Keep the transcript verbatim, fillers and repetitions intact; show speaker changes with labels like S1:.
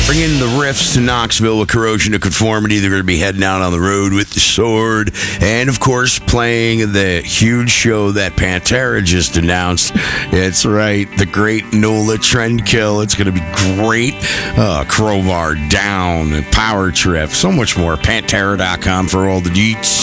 S1: Bringing the riffs to Knoxville with Corrosion to Conformity. They're going to be heading out on the road with the Sword. And, of course, playing the huge show that Pantera just announced. It's right, the great NOLA Trendkill. It's going to be great. Uh, Crowbar Down, Power Trip, so much more. Pantera dot com for all the deets.